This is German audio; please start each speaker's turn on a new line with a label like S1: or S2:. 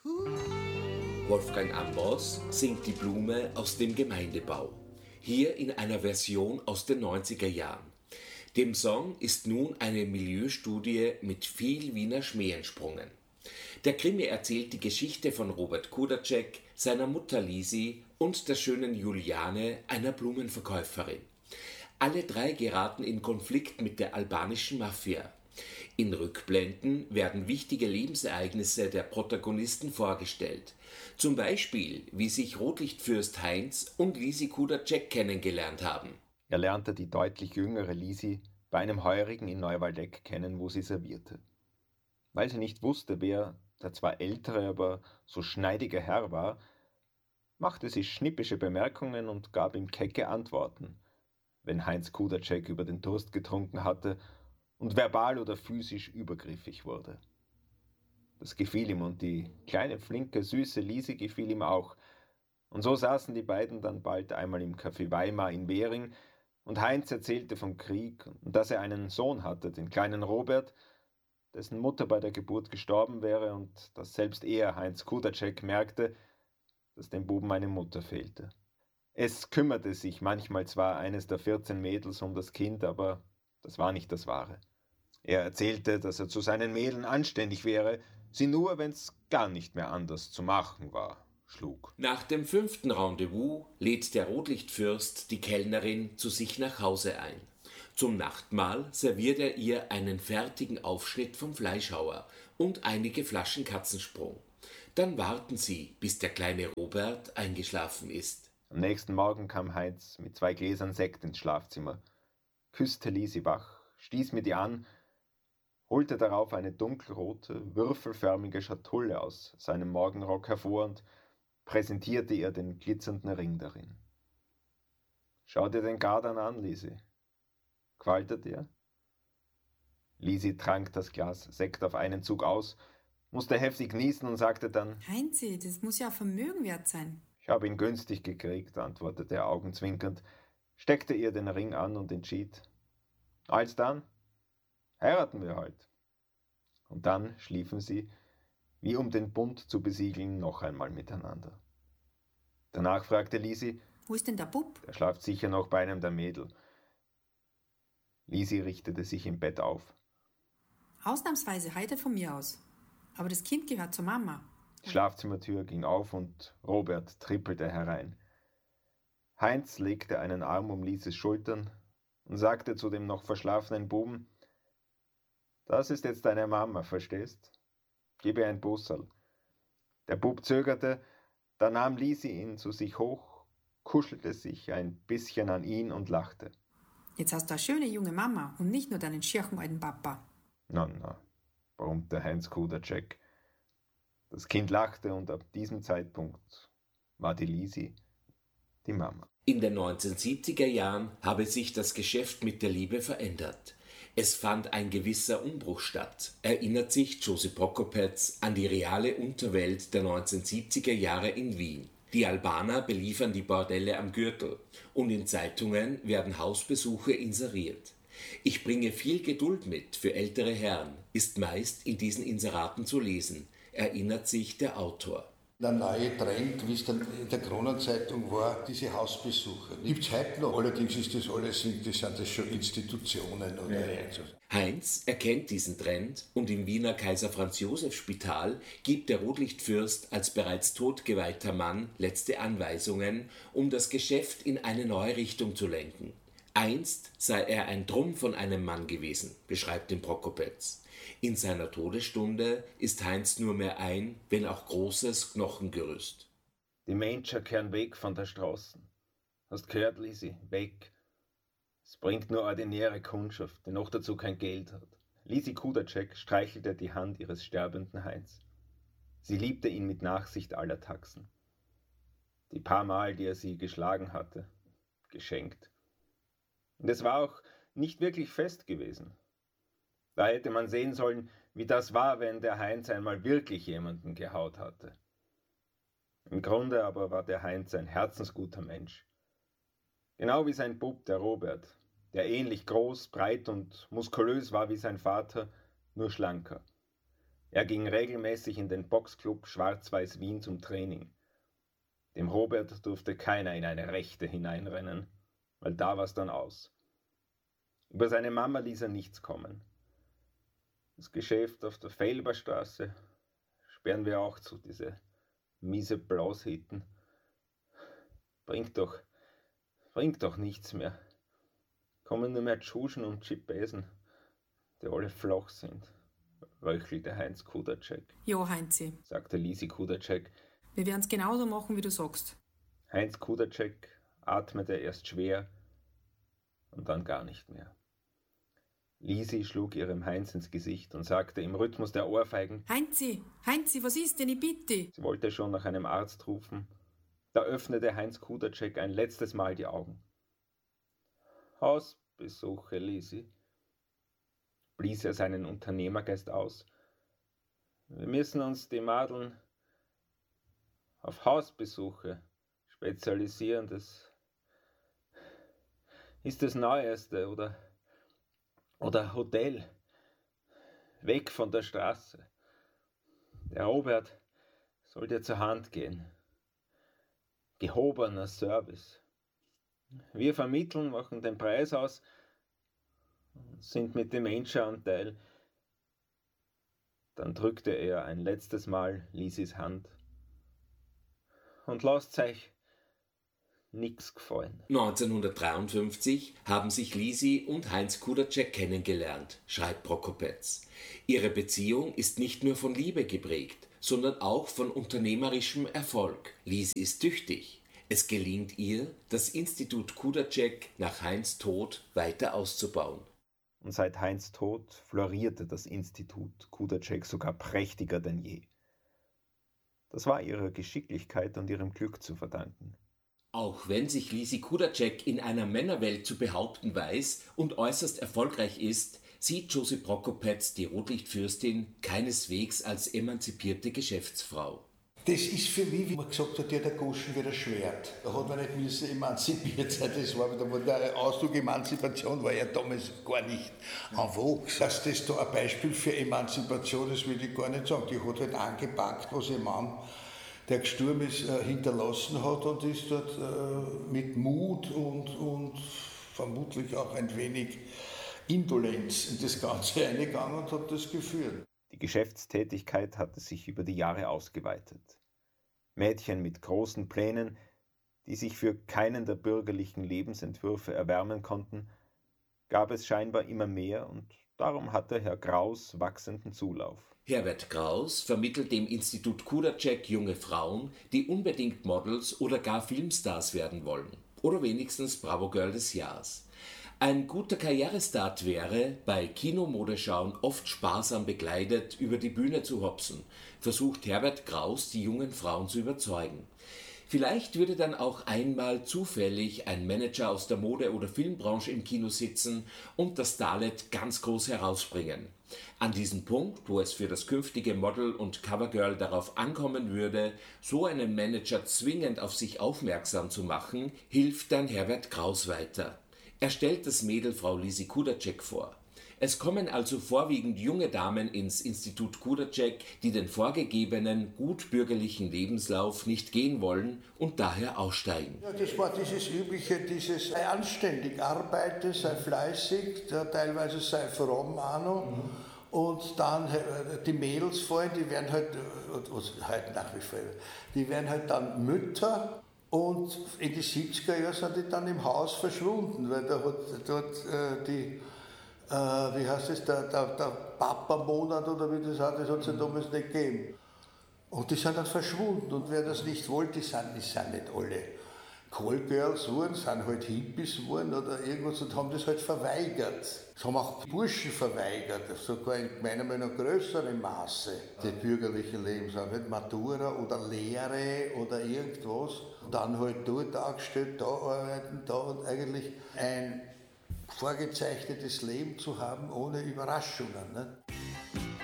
S1: Wolfgang Ambros singt die Blume aus dem Gemeindebau. Hier in einer Version aus den 90er Jahren. Dem Song ist nun eine Milieustudie mit viel Wiener Schmäh entsprungen. Der Krimi erzählt die Geschichte von Robert Kudacek, seiner Mutter Lisi und der schönen Juliane, einer Blumenverkäuferin. Alle drei geraten in Konflikt mit der albanischen Mafia. In Rückblenden werden wichtige Lebensereignisse der Protagonisten vorgestellt. Zum Beispiel, wie sich Rotlichtfürst Heinz und Lisi Kudacek kennengelernt haben.
S2: Er lernte die deutlich jüngere Lisi bei einem Heurigen in Neuwaldeck kennen, wo sie servierte. Weil sie nicht wusste, wer der zwar ältere, aber so schneidige Herr war, machte sie schnippische Bemerkungen und gab ihm kecke Antworten, wenn Heinz Kudacek über den Durst getrunken hatte und verbal oder physisch übergriffig wurde. Das gefiel ihm und die kleine, flinke, süße Lisi gefiel ihm auch. Und so saßen die beiden dann bald einmal im Café Weimar in Währing und Heinz erzählte vom Krieg und dass er einen Sohn hatte, den kleinen Robert, dessen Mutter bei der Geburt gestorben wäre und dass selbst er, Heinz Kudacek, merkte, dass dem Buben eine Mutter fehlte. Es kümmerte sich manchmal zwar eines der 14 Mädels um das Kind, aber das war nicht das Wahre. Er erzählte, dass er zu seinen Mädeln anständig wäre, sie nur, wenn's gar nicht mehr anders zu machen war, schlug.
S1: Nach dem 5. Rendezvous lädt der Rotlichtfürst die Kellnerin zu sich nach Hause ein. Zum Nachtmahl serviert er ihr einen fertigen Aufschnitt vom Fleischhauer und einige Flaschen Katzensprung. Dann warten sie, bis der kleine Robert eingeschlafen ist.
S2: Am nächsten Morgen kam Heinz mit 2 Gläsern Sekt ins Schlafzimmer, küsste Lisi wach, stieß mit ihr an, holte darauf eine dunkelrote, würfelförmige Schatulle aus seinem Morgenrock hervor und präsentierte ihr den glitzernden Ring darin. »Schau dir den Gardan an, Lisi. Gefällt er dir?« Lisi trank das Glas Sekt auf einen Zug aus, musste heftig niesen und sagte dann:
S3: »Heinzi, das muss ja Vermögen wert sein.«
S2: »Ich habe ihn günstig gekriegt«, antwortete er augenzwinkernd, steckte ihr den Ring an und entschied: »Alsdann, heiraten wir halt.« Und dann schliefen sie, wie um den Bund zu besiegeln, noch einmal miteinander. Danach fragte Lisi:
S3: »Wo ist denn der Bub?«
S2: »Der schlaft sicher noch bei einem der Mädel.« Lisi richtete sich im Bett auf.
S3: »Ausnahmsweise heute von mir aus. Aber das Kind gehört zur Mama.«
S2: Die Schlafzimmertür ging auf und Robert trippelte herein. Heinz legte einen Arm um Lisis Schultern und sagte zu dem noch verschlafenen Buben: »Das ist jetzt deine Mama, verstehst? Gib ihr ein Busserl.« Der Bub zögerte, dann nahm Lisi ihn zu sich hoch, kuschelte sich ein bisschen an ihn und lachte.
S3: »Jetzt hast du eine schöne junge Mama und nicht nur deinen schirchen alten Papa.«
S2: »Na«, brummte Heinz Kudacek. Das Kind lachte und ab diesem Zeitpunkt war die Lisi die Mama.
S1: In den 1970er Jahren habe sich das Geschäft mit der Liebe verändert. Es fand ein gewisser Umbruch statt, erinnert sich Josip Prokopec an die reale Unterwelt der 1970er Jahre in Wien. Die Albaner beliefern die Bordelle am Gürtel und in Zeitungen werden Hausbesuche inseriert. Ich bringe viel Geduld mit für ältere Herren, ist meist in diesen Inseraten zu lesen, erinnert sich der Autor.
S4: Der neue Trend, wie es dann in der Kronenzeitung war, diese Hausbesuche. Gibt es heute noch, allerdings ist das alles, sind das schon Institutionen oder so.
S1: Heinz erkennt diesen Trend und im Wiener Kaiser-Franz-Joseph-Spital gibt der Rotlichtfürst als bereits totgeweihter Mann letzte Anweisungen, um das Geschäft in eine neue Richtung zu lenken. Einst sei er ein Trumm von einem Mann gewesen, beschreibt ihn Prokopec. In seiner Todesstunde ist Heinz nur mehr ein, wenn auch großes Knochengerüst.
S2: Die Menschen kehren weg von der Straße. Hast gehört, Lisi? Weg. Es bringt nur ordinäre Kundschaft, die noch dazu kein Geld hat. Lisi Kudacek streichelte die Hand ihres sterbenden Heinz. Sie liebte ihn mit Nachsicht aller Taxen. Die paar Mal, die er sie geschlagen hatte, geschenkt. Und es war auch nicht wirklich fest gewesen. Da hätte man sehen sollen, wie das war, wenn der Heinz einmal wirklich jemanden gehaut hatte. Im Grunde aber war der Heinz ein herzensguter Mensch. Genau wie sein Bub, der Robert, der ähnlich groß, breit und muskulös war wie sein Vater, nur schlanker. Er ging regelmäßig in den Boxclub Schwarz-Weiß Wien zum Training. Dem Robert durfte keiner in eine Rechte hineinrennen, weil da war's dann aus. Über seine Mama ließ er nichts kommen. Das Geschäft auf der Felberstraße sperren wir auch zu, diese miese Blaushitten. Bringt doch nichts mehr. Kommen nur mehr Tschuschen und Chipesen, die alle flach sind, röchelte Heinz Kudacek.
S3: Jo, Heinzi,
S2: Sagte Lisi Kudacek.
S3: wir werden's genauso machen, wie du sagst.
S2: Heinz Kudacek atmete erst schwer und dann gar nicht mehr. Lisi schlug ihrem Heinz ins Gesicht und sagte im Rhythmus der Ohrfeigen:
S3: Heinzi, was ist denn, ich bitte?
S2: Sie wollte schon nach einem Arzt rufen. Da öffnete Heinz Kudacek ein letztes Mal die Augen. Hausbesuche, Lisi, blies er seinen Unternehmergeist aus. Wir müssen uns die Madeln auf Hausbesuche spezialisieren. Das ist das Neueste. Oder Hotel. Weg von der Straße. Der Robert soll dir zur Hand gehen. Gehobener Service. Wir vermitteln, machen den Preis aus und sind mit dem Menschenanteil. Dann drückte er ein letztes Mal Lisis Hand. Und lasst euch nix gefallen.
S1: 1953 haben sich Lisi und Heinz Kudacek kennengelernt, schreibt Prokopetz. Ihre Beziehung ist nicht nur von Liebe geprägt, sondern auch von unternehmerischem Erfolg. Lisi ist tüchtig. Es gelingt ihr, das Institut Kudacek nach Heinz' Tod weiter auszubauen.
S2: Und seit Heinz' Tod florierte das Institut Kudacek sogar prächtiger denn je. Das war ihrer Geschicklichkeit und ihrem Glück zu verdanken.
S1: Auch wenn sich Lisi Kudacek in einer Männerwelt zu behaupten weiß und äußerst erfolgreich ist, sieht Josip Prokopetz die Rotlichtfürstin keineswegs als emanzipierte Geschäftsfrau.
S4: Das ist für mich, wie man gesagt hat, der Goschen wie das Schwert. Da hat man nicht müssen emanzipiert sein. Das war der Ausdruck Emanzipation war ja damals gar nicht en vogue. Dass das da ein Beispiel für Emanzipation ist, will ich gar nicht sagen. Die hat halt angepackt, was ihr Mann, der gestorben ist, hinterlassen hat und ist dort mit Mut und vermutlich auch ein wenig Indolenz in das Ganze eingegangen und hat das geführt.
S2: Die Geschäftstätigkeit hatte sich über die Jahre ausgeweitet. Mädchen mit großen Plänen, die sich für keinen der bürgerlichen Lebensentwürfe erwärmen konnten, gab es scheinbar immer mehr und darum hatte Herr Kraus wachsenden Zulauf.
S1: Herbert Kraus vermittelt dem Institut Kudacek junge Frauen, die unbedingt Models oder gar Filmstars werden wollen. Oder wenigstens Bravo Girl des Jahres. Ein guter Karrierestart wäre, bei Kinomodenschau oft sparsam bekleidet über die Bühne zu hopsen, versucht Herbert Kraus, die jungen Frauen zu überzeugen. Vielleicht würde dann auch einmal zufällig ein Manager aus der Mode- oder Filmbranche im Kino sitzen und das Starlet ganz groß herausbringen. An diesem Punkt, wo es für das künftige Model und Covergirl darauf ankommen würde, so einen Manager zwingend auf sich aufmerksam zu machen, hilft dann Herbert Kraus weiter. Er stellt das Mädel Frau Lisi Kudacek vor. Es kommen also vorwiegend junge Damen ins Institut Kudacek, die den vorgegebenen, gut bürgerlichen Lebenslauf nicht gehen wollen und daher aussteigen.
S4: Ja, das war dieses übliche, sei anständig, arbeite, sei fleißig, teilweise sei fromm auch noch. Und dann die Mädels vorhin, die werden halt nach wie vor, die werden halt dann Mütter. Und in die 70er Jahre sind die dann im Haus verschwunden, weil da hat dort wie heißt es, der Papa-Monat oder wie das heißt, das hat es ja damals nicht gegeben. Und die sind dann verschwunden und wer das nicht wollte, die sind nicht alle Callgirls geworden, sind halt Hippies geworden oder irgendwas und haben das halt verweigert. Das haben auch Burschen verweigert, sogar in meiner Meinung nach größerem Maße, die bürgerlichen Lebens, halt Matura oder Lehre oder irgendwas. Und dann halt dort angestellt, da arbeiten, da und eigentlich ein vorgezeichnetes Leben zu haben ohne Überraschungen. Ne?